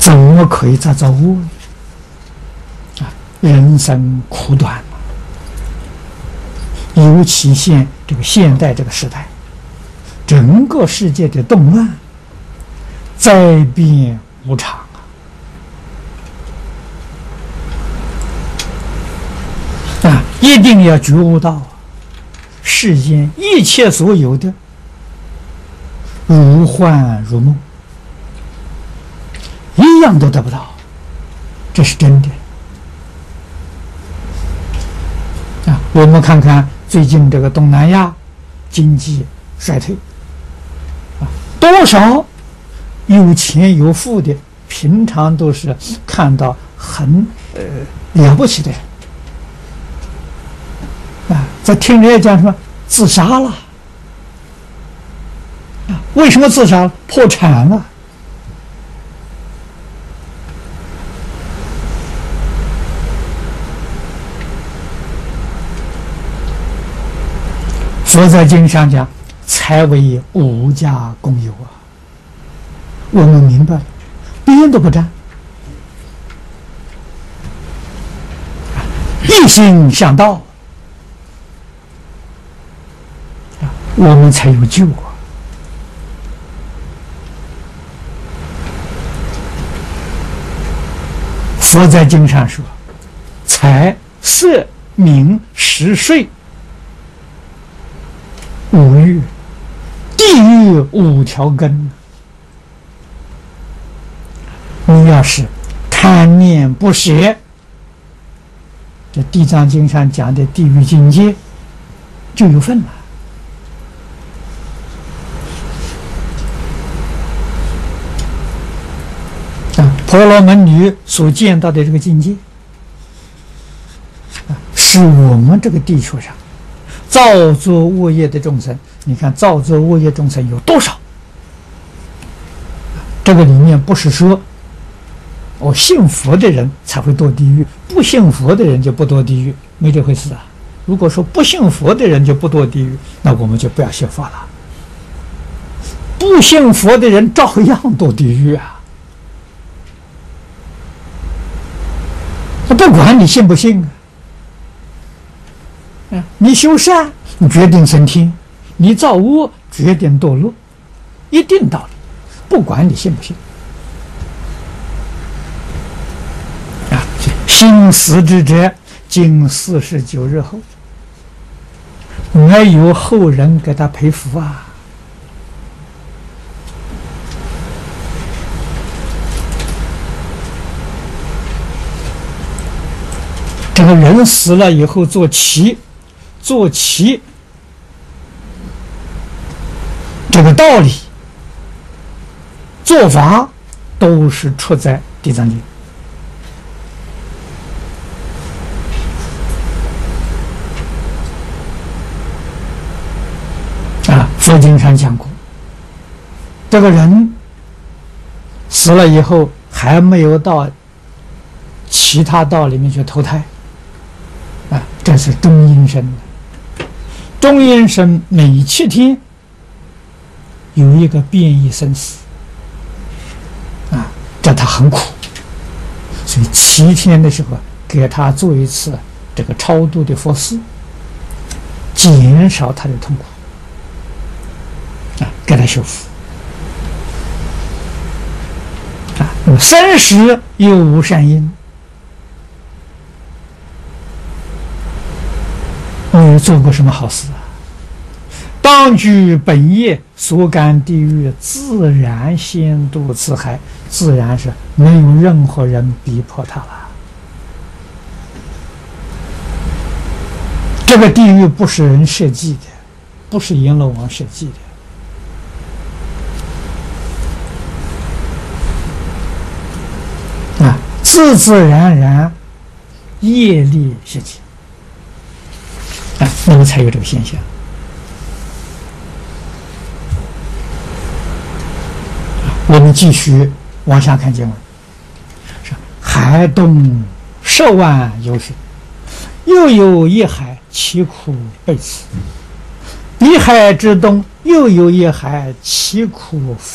怎么可以再造恶呢？人生苦短嘛，尤其这个现代这个时代，整个世界的动乱，灾变无常一定要觉悟到世间一切所有的如幻如梦，一样都得不到，这是真的。我们看看最近这个东南亚经济衰退，多少有钱有富的，平常都是看到很了不起的人在听人家讲什么自杀了为什么自杀？破产了。佛在经上讲，财为无家共有我们明白了，别人都不占，一心向道，我们才有救佛在经上说，财色名食睡五欲，地狱5条根。你要是贪念不舍，这地藏经上讲的地狱境界就有份了。婆罗门女所见到的这个境界，是我们这个地球上造作恶业的众生，你看造作恶业众生有多少？这个里面不是说信佛的人才会堕地狱，不信佛的人就不堕地狱，没这回事啊。如果说不信佛的人就不堕地狱，那我们就不要信佛了。不信佛的人照样堕地狱不管你信不信你修善你决定升天，你造恶决定堕落，一定道理，不管你信不信信死之者经49日后，没有后人给他赔福这个人死了以后做旗这个道理做法都是出在地藏经佛经上讲过，这个人死了以后还没有到其他道里面去投胎这是中阴身的。中阴身每7天有一个变异生死这他很苦，所以7天的时候给他做一次这个超度的佛事，减少他的痛苦给他修复那么生时又无善因，你做过什么好事当具本业所感地狱，自然先度此海，自然是没有任何人逼迫他了。这个地狱不是人设计的，不是阎罗王设计的自自然然业力设计那么才有这个现象我们继续往下看经文，海东10万有水，又有一海，其苦备此；彼海之东，又有一海，其苦